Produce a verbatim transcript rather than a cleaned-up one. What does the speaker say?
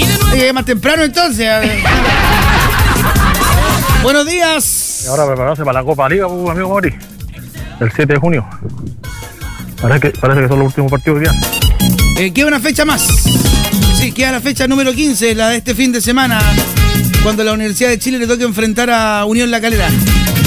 Llegué más temprano entonces. Buenos días. Y ahora prepararse para la Copa Liga, uh, amigo Mori. El siete de junio. Parece que, parece que son los últimos partidos que quedan. Eh, queda una fecha más. Sí, queda la fecha número quince, la de este fin de semana, cuando la Universidad de Chile le toca enfrentar a Unión La Calera.